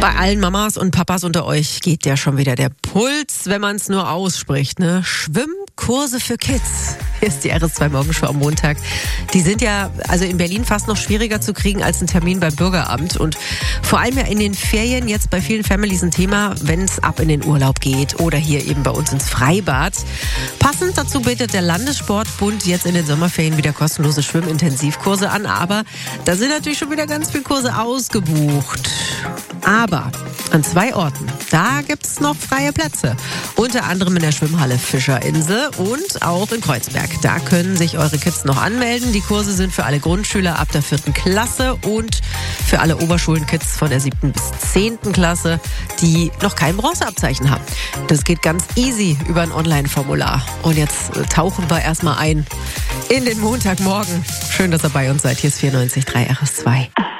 Bei allen Mamas und Papas unter euch geht ja schon wieder der Puls, wenn man es nur ausspricht, ne? Schwimmkurse für Kids. Hier ist die RS2 Morgenshow am Montag. Die sind ja also in Berlin fast noch schwieriger zu kriegen als ein Termin beim Bürgeramt. Und vor allem ja in den Ferien jetzt bei vielen Families ein Thema, wenn es ab in den Urlaub geht oder hier eben bei uns ins Freibad. Passend dazu bietet der Landessportbund jetzt in den Sommerferien wieder kostenlose Schwimmintensivkurse an. Aber da sind natürlich schon wieder ganz viele Kurse ausgebucht. Aber an 2 Orten, da gibt's noch freie Plätze. Unter anderem in der Schwimmhalle Fischerinsel und auch in Kreuzberg. Da können sich eure Kids noch anmelden. Die Kurse sind für alle Grundschüler ab der 4. Klasse und für alle Oberschulenkids von der 7. bis 10. Klasse, die noch kein Bronzeabzeichen haben. Das geht ganz easy über ein Online-Formular. Und jetzt tauchen wir erstmal ein in den Montagmorgen. Schön, dass ihr bei uns seid. Hier ist 94.3 RS2.